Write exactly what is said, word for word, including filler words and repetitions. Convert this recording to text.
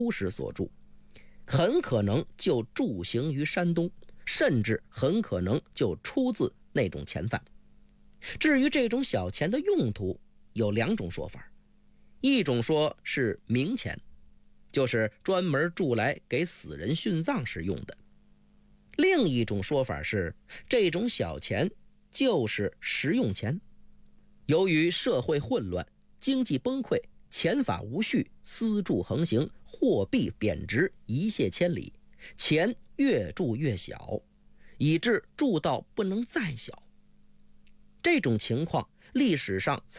时所铸，很可能就铸行于山东，甚至很可能就出自那种钱贩。至于这种小钱的用途，有两种说法。一种说是冥钱，就是专门铸来给死人殉葬时用的。另一种说法是，这种小钱就是实用钱。由于社会混乱，经济崩溃，钱法无序，私铸横行，货币贬值，一泻千里，钱越铸越小，以致铸到不能再小。这种情况历史上曾